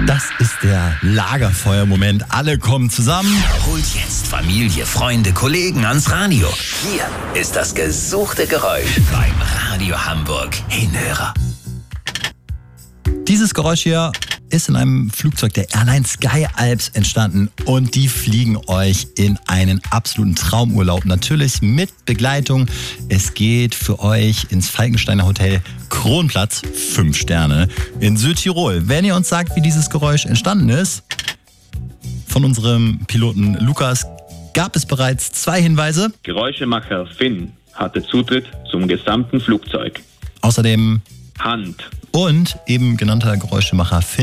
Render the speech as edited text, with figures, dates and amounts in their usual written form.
Das ist der Lagerfeuermoment. Alle kommen zusammen. Holt jetzt Familie, Freunde, Kollegen ans Radio. Hier ist das gesuchte Geräusch beim Radio Hamburg Hinhörer. Dieses Geräusch hier ist in einem Flugzeug der Airline Sky Alps entstanden und die fliegen euch in einen absoluten Traumurlaub. Natürlich mit Begleitung. Es geht für euch ins Falkensteiner Hotel Kronplatz, 5 Sterne in Südtirol. Wenn ihr uns sagt, wie dieses Geräusch entstanden ist, von unserem Piloten Lukas gab es bereits 2 Hinweise. Geräuschemacher Finn hatte Zutritt zum gesamten Flugzeug. Außerdem Hand. und eben genannter Geräuschemacher Finn